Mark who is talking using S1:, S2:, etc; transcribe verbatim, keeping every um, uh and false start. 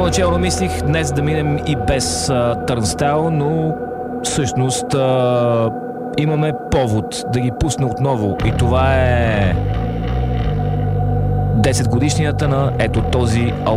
S1: Първоначално мислих днес да минем и без Turnstile, но всъщност а, имаме повод да ги пусне отново и това е десет годишнината на ето този албум.